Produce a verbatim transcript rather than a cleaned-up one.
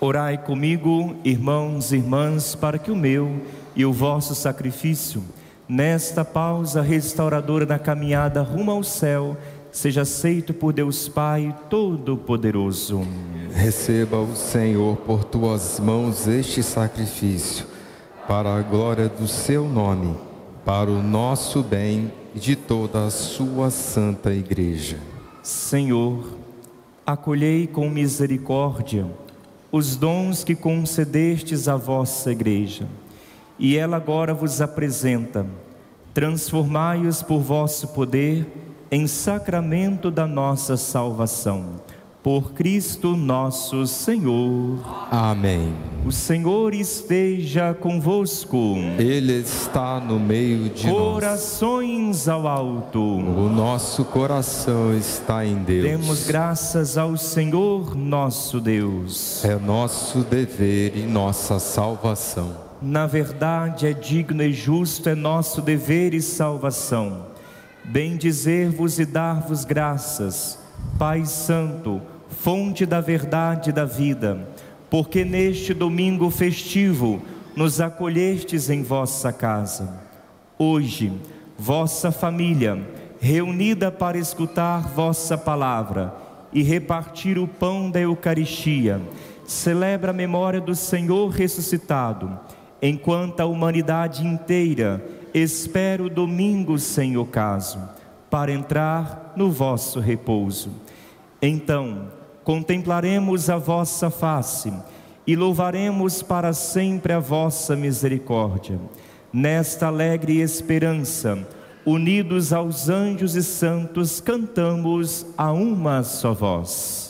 Orai comigo, irmãos e irmãs, para que o meu e o vosso sacrifício, nesta pausa restauradora na caminhada rumo ao céu, seja aceito por Deus Pai Todo-Poderoso. Receba o Senhor por tuas mãos este sacrifício, para a glória do seu nome, para o nosso bem e de toda a sua santa Igreja. Senhor, acolhei com misericórdia os dons que concedestes à vossa Igreja, e ela agora vos apresenta. Transformai-os por vosso poder em sacramento da nossa salvação. Por Cristo nosso Senhor. Amém. O Senhor esteja convosco. Ele está no meio de nós. Corações ao alto. O nosso coração está em Deus. Demos graças ao Senhor nosso Deus. É nosso dever e nossa salvação. Na verdade, é digno e justo, é nosso dever e salvação bendizer-vos e dar-vos graças, Pai Santo, fonte da verdade e da vida, porque neste domingo festivo nos acolhestes em vossa casa. Hoje, vossa família, reunida para escutar vossa palavra e repartir o pão da Eucaristia, celebra a memória do Senhor ressuscitado, enquanto a humanidade inteira espera o domingo sem ocaso, para entrar no vosso repouso. Então, contemplaremos a vossa face e louvaremos para sempre a vossa misericórdia. Nesta alegre esperança, unidos aos anjos e santos, cantamos a uma só voz.